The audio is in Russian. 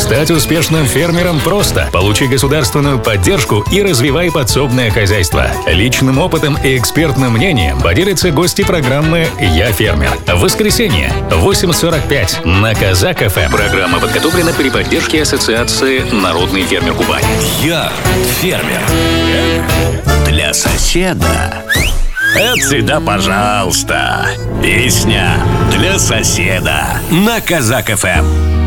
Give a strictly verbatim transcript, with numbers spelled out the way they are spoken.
Стать успешным фермером просто. Получи государственную поддержку и развивай подсобное хозяйство. Личным опытом и экспертным мнением поделятся гости программы «Я фермер». В воскресенье в восемь сорок пять на Казак эф эм. Программа подготовлена при поддержке Ассоциации «Народный фермер Кубани». Я фермер. Для соседа. Это да, пожалуйста. Песня для соседа на Казак эф эм.